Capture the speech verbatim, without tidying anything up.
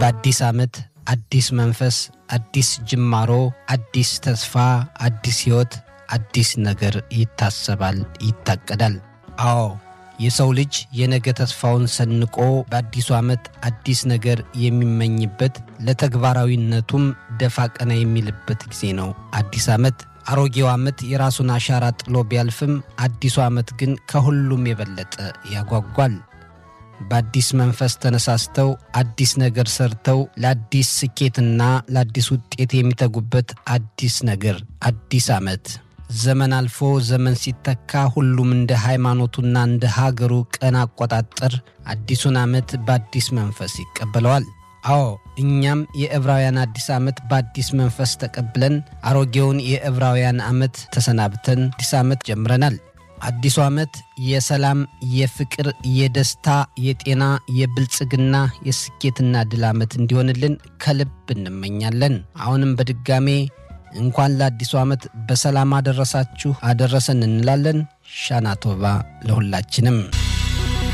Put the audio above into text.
በአዲስ ዓመት አዲስ መንፈስ፣ አዲስ ጅማሮ፣ አዲስ ተስፋ፣ አዲስ ሕይወት፣ አዲስ ነገር ይታሰባል፣ ይታቀዳል። አዎ የሰው ልጅ የነገ ተስፋውን ሰንቆ በአዲሱ ዓመት አዲስ ነገር የሚመኝበት ለተግባራዊነቱም ደፋ ቀና የሚልበት ጊዜ ነው አዲስ ዓመት። አሮጌው ዓመት የራሱን አሻራ ጥሎ ቢያልፍም አዲሱ ዓመት ግን ከሁሉም የበለጠ ያጓጓል። በአዲስ መንፈስ ተነሳስተው አዲስ ነገር ሰርተው ለአዲስ ስኬትና ለአዲስ ውጤት የሚተጉበት አዲስ ነገር አዲስ ዓመት። ዘመን አልፎ ዘመን ሲተካ ሁሉም እንደ ሃይማኖቱና እንደ ሀገሩ ቀን አቆጣጠር አዲሱን ዓመት በአዲስ መንፈስ ይቀበለዋል። አዎ እኛም የዕብራውያን አዲስ ዓመት በአዲስ መንፈስ ተቀብለን አሮጌውን የዕብራውያን ዓመት ተሰናብተን አዲስ ዓመት ጀምረናል። አዲሱ ዓመት የሰላም፣ የፍቅር፣ የደስታ፣ የጤና፣ የብልጽግና፣ የስኬትና ድል ዓመት እንዲሆንልን ከልብ እንመኛለን። አሁንም በድጋሜ እንኳን ለአዲሱ ዓመት በሰላም አደረሳችሁ አደረሰን እንላለን። ሻና ቶባ ለሁላችንም።